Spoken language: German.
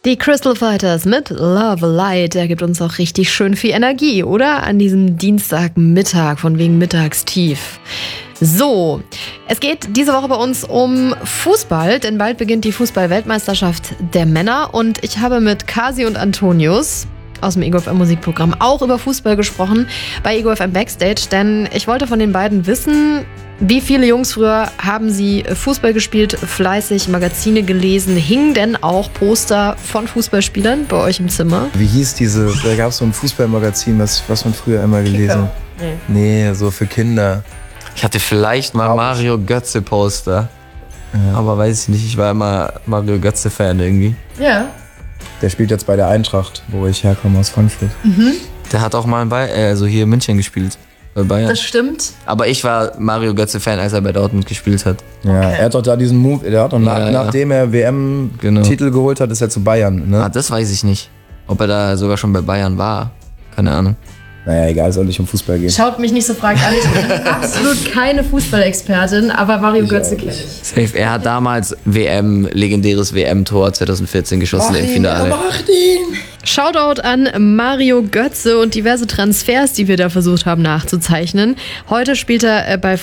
Die Crystal Fighters mit Love Light, der gibt uns auch richtig schön viel Energie, oder? An diesem Dienstagmittag, von wegen Mittagstief. So, es geht diese Woche bei uns um Fußball, denn bald beginnt die Fußball-Weltmeisterschaft der Männer und ich habe mit Kasi und Antonius aus dem Ego FM Musikprogramm auch über Fußball gesprochen bei Ego FM Backstage, denn ich wollte von den beiden wissen, wie viele Jungs früher haben sie Fußball gespielt, fleißig Magazine gelesen, hingen denn auch Poster von Fußballspielern bei euch im Zimmer? Wie hieß da gab es so ein Fußballmagazin, was man früher immer gelesen hat? Nee, so für Kinder. Ich hatte vielleicht mal Mario Götze Poster, aber weiß ich nicht, ich war immer Mario Götze Fan irgendwie. Ja. Der spielt jetzt bei der Eintracht, wo ich herkomme, aus Frankfurt. Der hat auch mal hier in München gespielt, bei Bayern. Das stimmt. Aber ich war Mario Götze Fan, als er bei Dortmund gespielt hat. Ja, er hat doch da diesen Move, nachdem er WM-Titel geholt hat, ist er zu Bayern. Ne? Ah, das weiß ich nicht. Ob er da sogar schon bei Bayern war, keine Ahnung. Naja, egal, soll nicht um Fußball gehen. Schaut mich nicht so fragend an, ich bin absolut keine Fußballexpertin, aber Mario Götze kenne ich. Safe. Er hat damals legendäres WM-Tor 2014 geschossen im Finale. Macht ihn! Shoutout an Mario Götze und diverse Transfers, die wir da versucht haben nachzuzeichnen. Heute spielt er bei